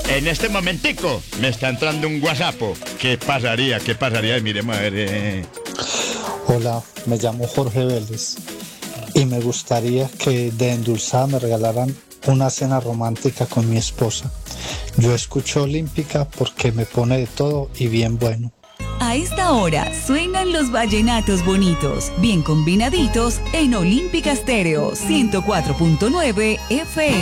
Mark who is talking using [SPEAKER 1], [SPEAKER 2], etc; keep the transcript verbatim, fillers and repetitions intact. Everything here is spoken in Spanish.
[SPEAKER 1] En este momentico me está entrando un WhatsApp. ¿Qué pasaría? ¿Qué pasaría? Miremos a ver. Eh.
[SPEAKER 2] Hola, me llamo Jorge Vélez y me gustaría que de endulzada me regalaran una cena romántica con mi esposa. Yo escucho Olímpica porque me pone de todo y bien bueno.
[SPEAKER 3] A esta hora suenan los vallenatos bonitos, bien combinaditos en Olímpica Estéreo ciento cuatro punto nueve F M.